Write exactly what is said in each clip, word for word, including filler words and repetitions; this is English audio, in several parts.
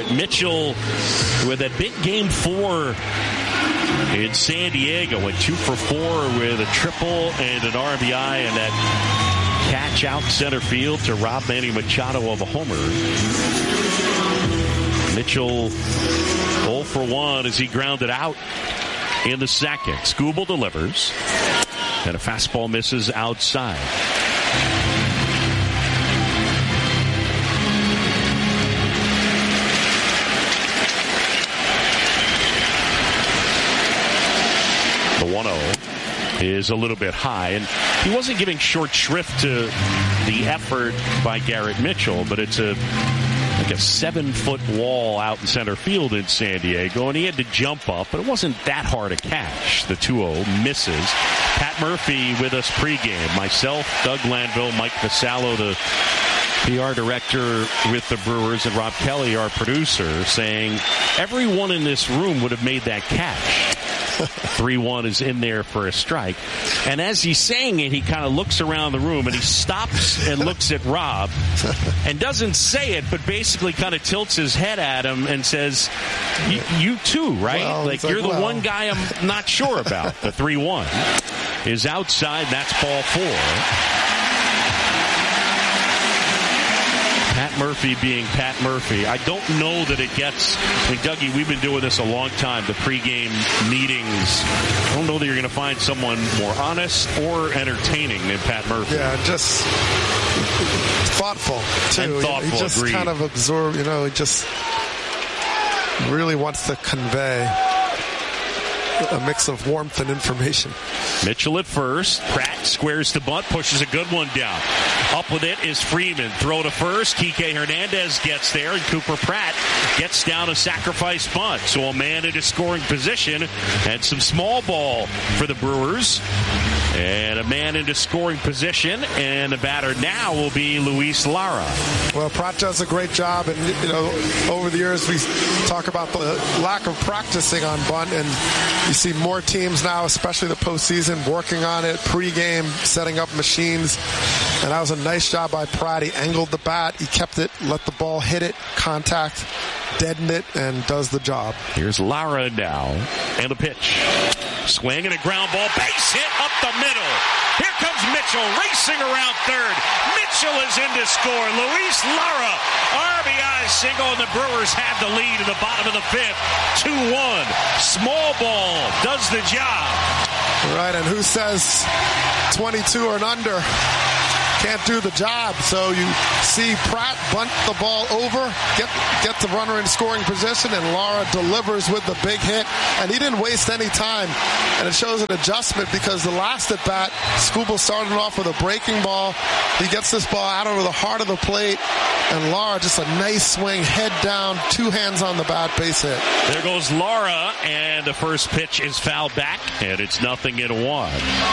Garrett Mitchell with a big game four in San Diego. Went two for four with a triple and an R B I, and that catch out center field to rob Manny Machado of a homer. Mitchell oh for one as he grounded out in the second. Skubal delivers, and a fastball misses outside. The one oh is a little bit high, and he wasn't giving short shrift to the effort by Garrett Mitchell, but it's a like a seven-foot wall out in center field in San Diego, and he had to jump up, but it wasn't that hard a catch. The two oh misses. Pat Murphy with us pregame. Myself, Doug Lanville, Mike Vassallo, the P R director with the Brewers, and Rob Kelly, our producer, saying everyone in this room would have made that catch. three one is in there for a strike. And as he's saying it, he kind of looks around the room and he stops and looks at Rob and doesn't say it, but basically kind of tilts his head at him and says, you too, right? Well, like, like, you're the well. one guy I'm not sure about. The three one is outside. That's ball four. Pat Murphy being Pat Murphy. I don't know that it gets, I mean, Dougie, we've been doing this a long time, the pregame meetings. I don't know that you're going to find someone more honest or entertaining than Pat Murphy. Yeah, just thoughtful, too. And thoughtful, he just agreed. kind of absorb, you know, he just really wants to convey a mix of warmth and information. Mitchell at first. Pratt squares to bunt, pushes a good one down. Up with it is Freeman. Throw to first. Kike Hernandez gets there, and Cooper Pratt gets down a sacrifice bunt. So a man into scoring position, and some small ball for the Brewers. And a man into scoring position, and the batter now will be Luis Lara. Well, Pratt does a great job, and, you know, over the years we talk about the lack of practicing on bunt, and you see more teams now, especially the postseason, working on it, pregame, setting up machines, and that was a nice job by Pratt. He angled the bat, he kept it, let the ball hit it, contact, deaden it, and does the job. Here's Lara now, and a pitch. Swing and a ground ball, base hit up the middle. Here comes Mitchell racing around third. Mitchell is in to score. Luis Lara, R B I single, and the Brewers have the lead in the bottom of the fifth. two one. Small ball does the job. Right, and who says twenty-two or under can't do the job? So you see Pratt bunt the ball over, get get the runner in scoring position, and Lara delivers with the big hit. And he didn't waste any time. And it shows an adjustment because the last at bat, Skubal started off with a breaking ball. He gets this ball out over the heart of the plate, and Lara just a nice swing, head down, two hands on the bat, base hit. There goes Lara, and the first pitch is fouled back, and it's nothing in one.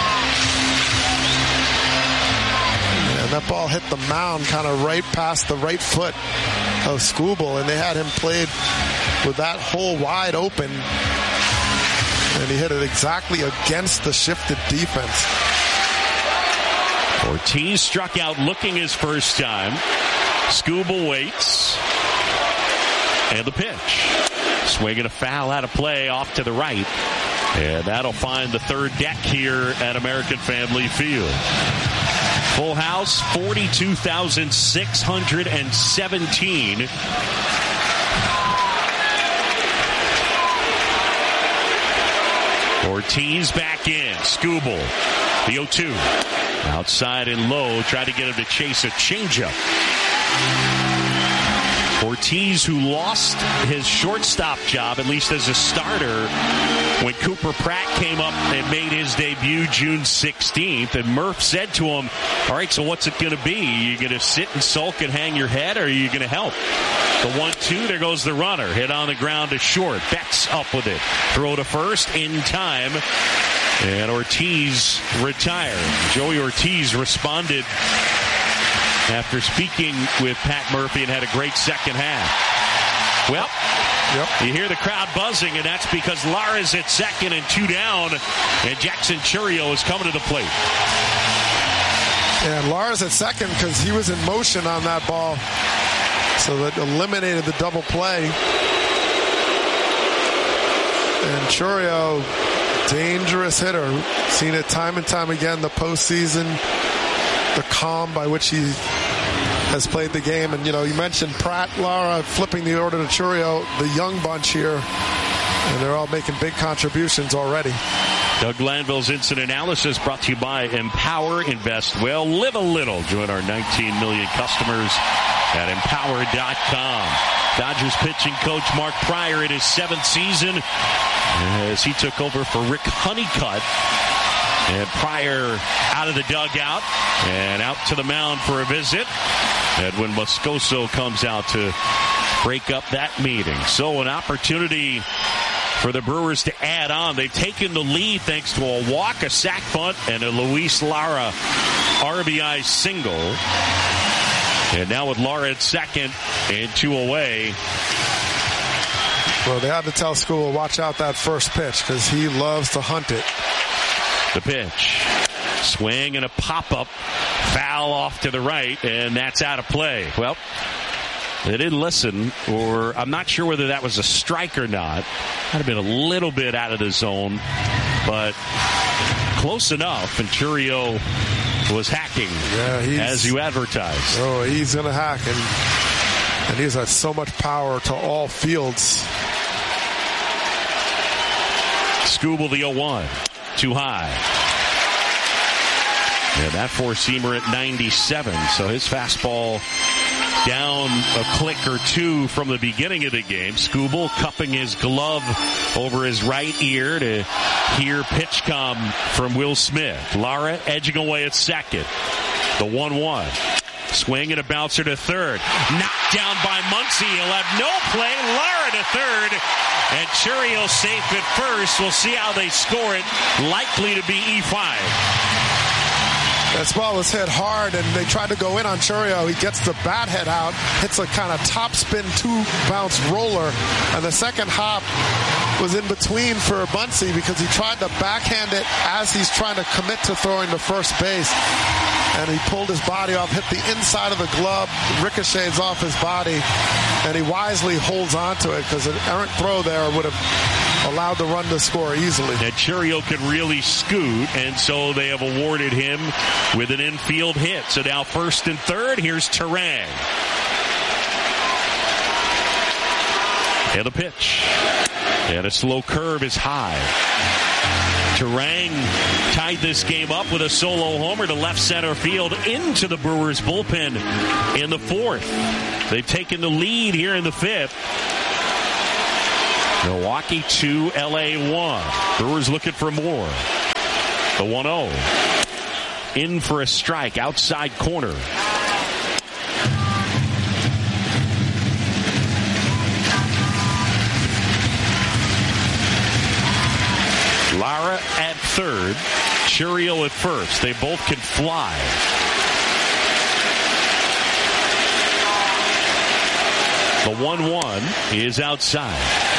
And that ball hit the mound kind of right past the right foot of Skubal, and they had him played with that hole wide open, and he hit it exactly against the shifted defense. Ortiz struck out looking his first time. Skubal waits. And the pitch. Swinging a foul out of play off to the right. And that'll find the third deck here at American Family Field. Full house, forty-two thousand six hundred seventeen. Ortiz back in. Skubal, the oh two. Outside and low, tried to get him to chase a changeup. Ortiz, who lost his shortstop job, at least as a starter, when Cooper Pratt came up and made his debut June sixteenth. And Murph said to him, all right, so what's it going to be? Are you going to sit and sulk and hang your head, or are you going to help? The one two, there goes the runner. Hit on the ground to short. Betts up with it. Throw to first in time. And Ortiz retired. Joey Ortiz responded after speaking with Pat Murphy and had a great second half. Well, yep. You hear the crowd buzzing, and that's because Lara's at second and two down, and Jackson Chourio is coming to the plate. And Lara's at second because he was in motion on that ball. So that eliminated the double play. And Chourio, dangerous hitter. Seen it time and time again, the postseason, the calm by which he has played the game. And, you know, you mentioned Pratt, Lara flipping the order to Chourio, the young bunch here. And they're all making big contributions already. Doug Glanville's Instant Analysis brought to you by Empower. Invest well, live a little. Join our nineteen million customers at empower dot com. Dodgers pitching coach Mark Prior in his seventh season as he took over for Rick Honeycutt. And Prior out of the dugout and out to the mound for a visit. Edwin Moscoso comes out to break up that meeting. So an opportunity for the Brewers to add on. They've taken the lead thanks to a walk, a sac bunt, and a Luis Lara R B I single. And now with Lara at second and two away. Well, they had to tell School, watch out that first pitch because he loves to hunt it. The pitch. Swing and a pop-up. Foul off to the right, and that's out of play. Well, they didn't listen, or I'm not sure whether that was a strike or not. Might have been a little bit out of the zone, but close enough. And Chourio was hacking, yeah, as you advertised. Oh, he's going to hack, and, and he's has so much power to all fields. Skubal the oh one. Too high. Yeah, that four-seamer at ninety-seven, so his fastball down a click or two from the beginning of the game. Skubal cupping his glove over his right ear to hear pitch come from Will Smith. Lara edging away at second. The one one. Swing and a bouncer to third. Knocked down by Muncy. He'll have no play. Lara to third. And Chourio safe at first. We'll see how they score it. Likely to be E five. That ball was hit hard, and they tried to go in on Chourio. He gets the bat head out, hits a kind of top spin two-bounce roller, and the second hop was in between for Muncy because he tried to backhand it as he's trying to commit to throwing to first base, and he pulled his body off, hit the inside of the glove, ricochets off his body, and he wisely holds on to it because an errant throw there would have allowed the run to score easily. And Chourio could really scoot, and so they have awarded him with an infield hit. So now first and third, here's Turang. And the pitch. And a slow curve is high. Turang tied this game up with a solo homer to left center field into the Brewers bullpen in the fourth. They've taken the lead here in the fifth. Milwaukee two, L A one. Brewers looking for more. The one oh. In for a strike, outside corner. Lara at third, Chourio at first. They both can fly. The one one is outside.